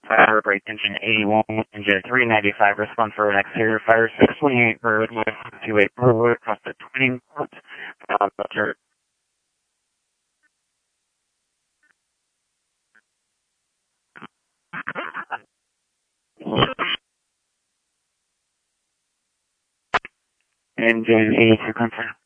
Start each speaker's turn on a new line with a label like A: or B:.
A: fire, brake engine 81, engine 395, respond for an exterior fire, 628 road, 28 road, across the 20 port, dirt. Engine 82 confirm.